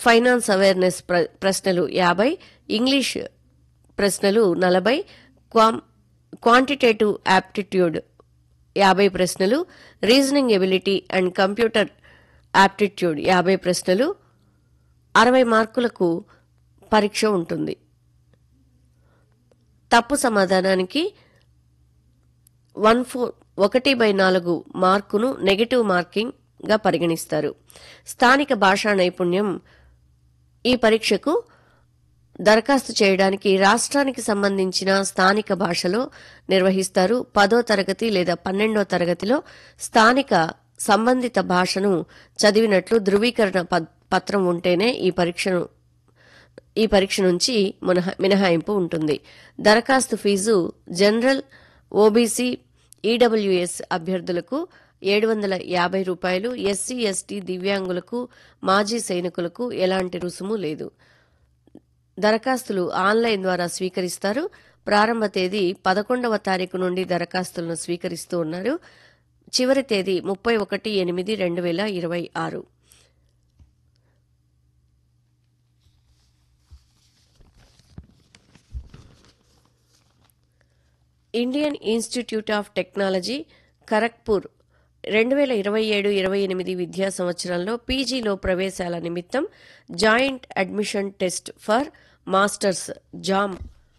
Finance awareness ప్రశ్నలు 50, English ప్రశ్నలు 40, quantitative aptitude 50 ప్రశ్నలు, reasoning ability and computer aptitude 50 ప్రశ్నలు, 60 మార్కులకు పరీక్ష ఉంటుంది. తప్పు సమాధానానికి 1/4 మార్కును నెగటివ్ మార్కింగ్ గా పరిగణిస్తారు. స్థానిక భాషా నైపుణ్యం ఈ పరీక్షకు దరఖాస్తు చేయడానికి రాష్ట్రానికి సంబంధించిన స్థానిక భాషలో నిర్వహిస్తారు. 10వ తరగతి లేదా 12వ తరగతిలో స్థానిక సంబంధిత భాషను చదివినట్లు ధృవీకరణ పత్రం ఉంటేనే ఈ పరీక్ష నుంచి మినహాయింపు ఉంటుంది. దరఖాస్తు ఫీజు జనరల్, ఓబీసీ, ఈడబ్ల్యూఎస్ అభ్యర్థులకు రూ. 750, ఎస్సీ, ఎస్టీ, దివ్యాంగులకు, మాజీ సైనికులకు ఎలాంటి రుసుము లేదు. దరఖాస్తులు ఆన్లైన్ ద్వారా స్వీకరిస్తారు. ప్రారంభ తేదీ 11వ తారీఖు నుండి దరఖాస్తులను స్వీకరిస్తూ ఉన్నారు. చివరి తేదీ 31/8/2026. Indian institute of technology Kharagpur 2027-28 విద్యా సంవత్సరంలో పీజీలో ప్రవేశాల నిమిత్తం joint admission test for masters jam